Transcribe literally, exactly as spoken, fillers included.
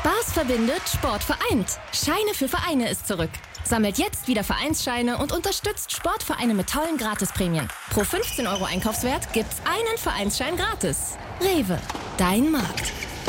Spaß verbindet, Sport vereint. Scheine für Vereine ist zurück. Sammelt jetzt wieder Vereinsscheine und unterstützt Sportvereine mit tollen Gratisprämien. Pro fünfzehn Euro Einkaufswert gibt's einen Vereinsschein gratis. Rewe, dein Markt.